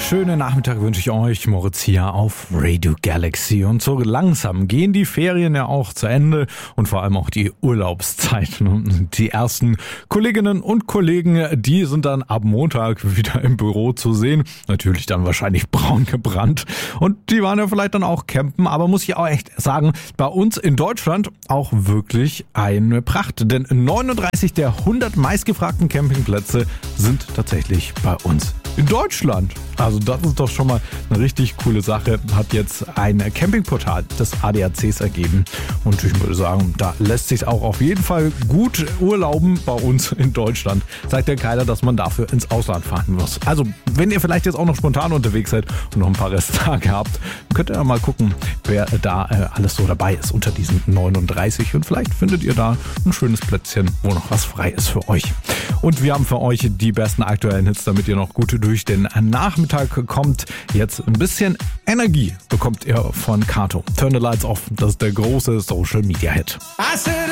wunderschönen Nachmittag wünsche ich euch, Moritz hier auf Radio Galaxy. Und so langsam gehen die Ferien ja auch zu Ende und vor allem auch die Urlaubszeiten. Die ersten Kolleginnen und Kollegen, die sind dann ab Montag wieder im Büro zu sehen. Natürlich dann wahrscheinlich braun gebrannt. Und die waren ja vielleicht dann auch campen, aber muss ich auch echt sagen, bei uns in Deutschland auch wirklich eine Pracht. Denn 39 der 100 meistgefragten Campingplätze sind tatsächlich bei uns in Deutschland. Also das ist doch schon mal eine richtig coole Sache. Hat jetzt ein Campingportal des ADACs ergeben. Und ich würde sagen, da lässt sich auch auf jeden Fall gut urlauben bei uns in Deutschland. Sagt ja keiner, dass man dafür ins Ausland fahren muss. Also wenn ihr vielleicht jetzt auch noch spontan unterwegs seid und noch ein paar Resttage habt, könnt ihr ja mal gucken, wer da alles so dabei ist unter diesen 39. Und vielleicht findet ihr da ein schönes Plätzchen, wo noch was frei ist für euch. Und wir haben für euch die besten aktuellen Hits, damit ihr noch gut durch den Nachmittag kommt. Jetzt ein bisschen Energie bekommt ihr von Kato. Turn the Lights Off, das ist der große Social Media Hit.